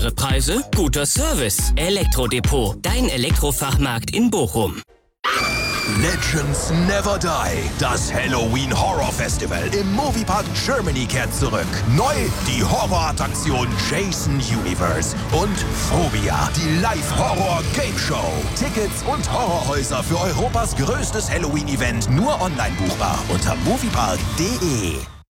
Preise, guter Service. Elektrodepot, dein Elektrofachmarkt in Bochum. Legends Never Die. Das Halloween Horror Festival im Moviepark Germany kehrt zurück. Neu die Horrorattraktion Jason Universe und Phobia, die Live-Horror-Game-Show. Tickets und Horrorhäuser für Europas größtes Halloween-Event nur online buchbar unter moviepark.de.